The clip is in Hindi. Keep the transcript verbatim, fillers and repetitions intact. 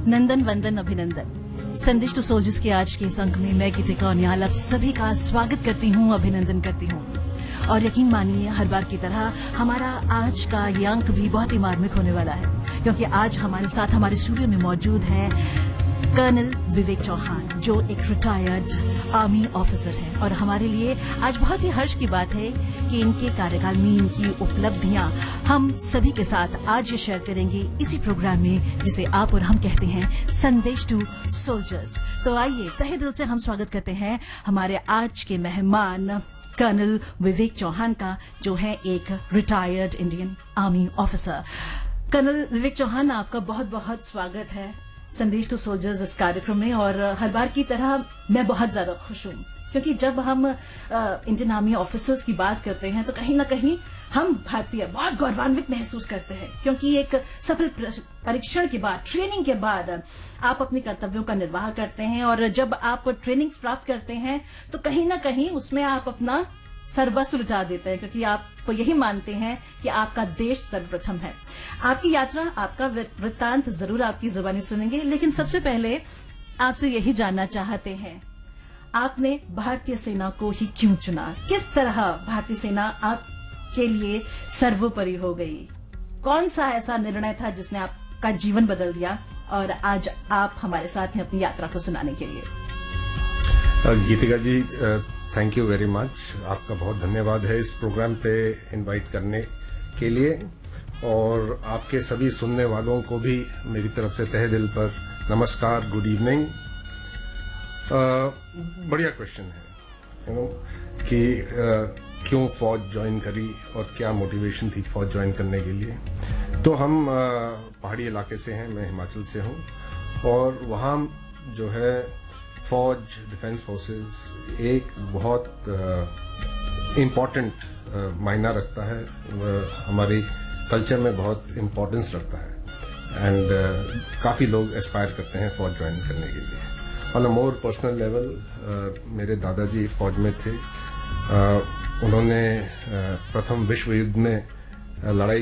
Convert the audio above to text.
नंदन वंदन अभिनंदन। संदेश टू सोल्जर्स के आज के इस अंक में मैं गीतिका और निहाल आप सभी का स्वागत करती हूँ, अभिनंदन करती हूँ। और यकीन मानिए हर बार की तरह हमारा आज का ये अंक भी बहुत ही मार्मिक होने वाला है, क्योंकि आज हमारे साथ हमारे स्टूडियो में मौजूद है कर्नल विवेक चौहान, जो एक रिटायर्ड आर्मी ऑफिसर हैं। और हमारे लिए आज बहुत ही हर्ष की बात है कि इनके कार्यकाल में इनकी उपलब्धियां हम सभी के साथ आज ये शेयर करेंगे इसी प्रोग्राम में, जिसे आप और हम कहते हैं संदेश टू सोल्जर्स। तो आइए तहे दिल से हम स्वागत करते हैं हमारे आज के मेहमान कर्नल विवेक चौहान का, जो है एक retired Indian army officer. Colonel विवेक चौहान, आपका बहुत बहुत स्वागत है संदेश टू सोल्जर्स इस कार्यक्रम में। और हर बार की तरह मैं बहुत ज्यादा खुश हूँ, क्योंकि जब हम इंडियन आर्मी ऑफिसर्स की बात करते हैं तो कहीं ना कहीं हम भारतीय बहुत गौरवान्वित महसूस करते हैं, क्योंकि एक सफल परीक्षण के बाद, ट्रेनिंग के बाद आप अपने कर्तव्यों का निर्वाह करते हैं। और जब आप ट्रेनिंग प्राप्त करते हैं तो कहीं ना कहीं उसमें आप अपना सर्वस्व लुटा देते हैं, क्योंकि आप यही मानते हैं कि आपका देश सर्वप्रथम है। आपकी यात्रा, आपका वृत्तांत जरूर आपकी जुबानी सुनेंगे, लेकिन सबसे पहले आपसे यही जानना चाहते हैं, आपने भारतीय सेना को ही क्यों चुना? किस तरह भारतीय सेना आपके लिए सर्वोपरि हो गई? कौन सा ऐसा निर्णय था जिसने आपका जीवन बदल दिया? और आज आप हमारे साथ हैं अपनी यात्रा को सुनाने के लिए। गीतिका जी, थैंक यू वेरी मच। आपका बहुत धन्यवाद है इस प्रोग्राम पे इनवाइट करने के लिए, और आपके सभी सुनने वालों को भी मेरी तरफ से तहे दिल पर नमस्कार, गुड इवनिंग। बढ़िया क्वेश्चन है, यू नो, कि uh, क्यों फौज ज्वाइन करी और क्या मोटिवेशन थी फौज ज्वाइन करने के लिए। तो हम uh, पहाड़ी इलाके से हैं, मैं हिमाचल से हूँ, और वहाँ जो है फौज, डिफेंस फोर्सेस एक बहुत इम्पॉर्टेंट uh, uh, मायना रखता है, uh, हमारी कल्चर में बहुत इम्पोर्टेंस रखता है। एंड uh, काफ़ी लोग एस्पायर करते हैं फौज ज्वाइन करने के लिए। On a more personal level, मेरे दादाजी फौज में थे। uh, उन्होंने uh, प्रथम विश्व युद्ध में uh, लड़ाई